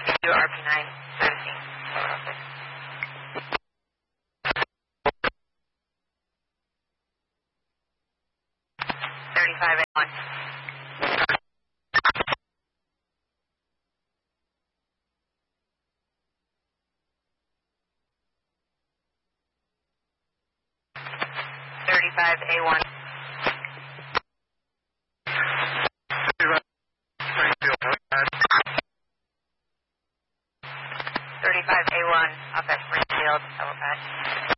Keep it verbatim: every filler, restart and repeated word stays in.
Do R P nine seventeen. thirty-five A one. thirty-five A one. thirty-five A one, up at Springfield, Telepatch.